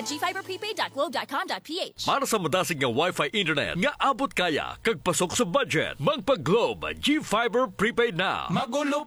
gfiberprepaid.globe.com.ph. Para sa madasig nga Wi-Fi internet nga abot kaya kag pasok sa budget, magpa-Globe G-Fiber Prepaid na. Magulo